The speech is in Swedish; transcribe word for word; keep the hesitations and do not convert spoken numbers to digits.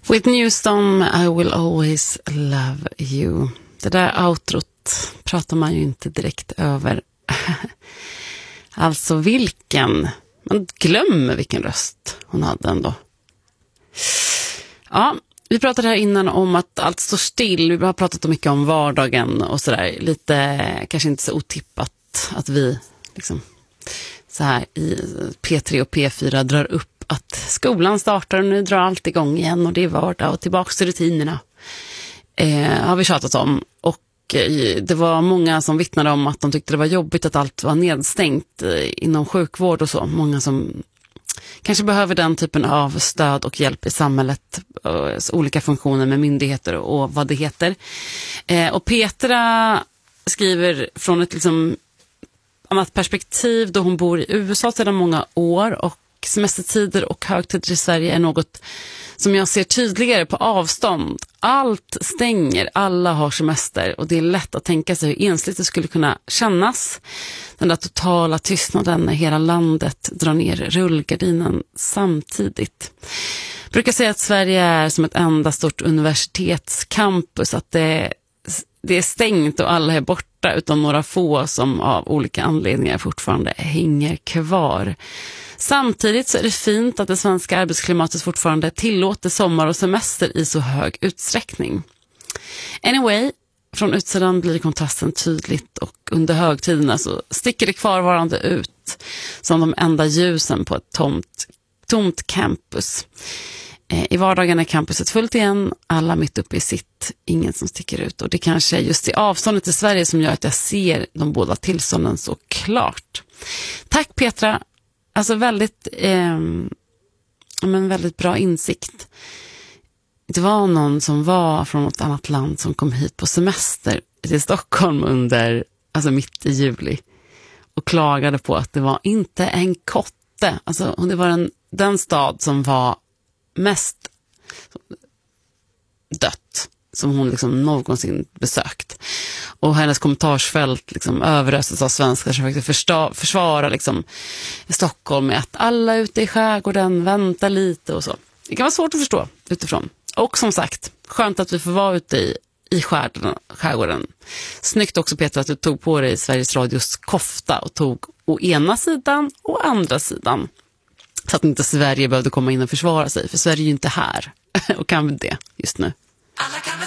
Whitney Houston, I will always love you. Det där outrot pratar man ju inte direkt över. Alltså vilken, man glömmer vilken röst hon hade ändå. Ja, vi pratade här innan om att allt står still. Vi har pratat mycket om vardagen och sådär. Lite, kanske inte så otippat att vi liksom så här i P tre och P fyra drar upp att skolan startar och nu drar allt igång igen och det är vardag och tillbaka till rutinerna. Eh, har vi tjatat om. Och eh, det var många som vittnade om att de tyckte det var jobbigt att allt var nedstängt eh, inom sjukvård och så. Många som kanske behöver den typen av stöd och hjälp i samhället. Eh, olika funktioner med myndigheter och vad det heter. Eh, och Petra skriver från ett liksom annat perspektiv då hon bor i U S A sedan många år och semestertider och högtider i Sverige är något som jag ser tydligare på avstånd. Allt stänger, alla har semester och det är lätt att tänka sig hur ensligt det skulle kunna kännas. Den där totala tystnaden när hela landet drar ner rullgardinen samtidigt. Jag brukar säga att Sverige är som ett enda stort universitetscampus, att det, det är stängt och alla är borta utom några få som av olika anledningar fortfarande hänger kvar. Samtidigt så är det fint att det svenska arbetsklimatet fortfarande tillåter sommar och semester i så hög utsträckning. Anyway, från utsidan blir kontrasten tydligt och under högtiderna så sticker det kvarvarande ut som de enda ljusen på ett tomt, tomt campus. I vardagen är campuset fullt igen, alla mitt uppe i sitt, ingen som sticker ut. Och det kanske är just i avståndet till Sverige som gör att jag ser de båda tillstånden så klart. Tack Petra! Alltså väldigt, eh, men väldigt bra insikt. Det var någon som var från något annat land som kom hit på semester till Stockholm under, alltså mitt i juli. Och klagade på att det var inte en kotte. Alltså det var den, den stad som var mest dött som hon liksom någonsin besökt. Och hennes kommentarsfält liksom överröstas av svenskar som försökte första, försvara liksom Stockholm med att alla ute i skärgården väntar lite och så. Det kan vara svårt att förstå utifrån. Och som sagt, skönt att vi får vara ute i, i skärgården. Snyggt också Peter att du tog på dig Sveriges Radios kofta och tog å ena sidan och andra sidan. Så att inte Sverige behövde komma in och försvara sig. För Sverige är ju inte här och kan väl det just nu. Alla kan